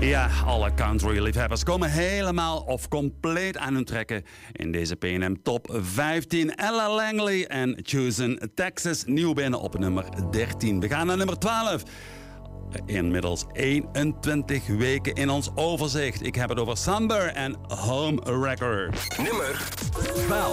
Ja, alle country-liefhebbers komen helemaal of compleet aan hun trekken in deze PNM Top 15. Ella Langley en Choosing Texas, nieuw binnen op nummer 13. We gaan naar nummer 12. Inmiddels 21 weken in ons overzicht. Ik heb het over Samber en Home Record. Nummer 12.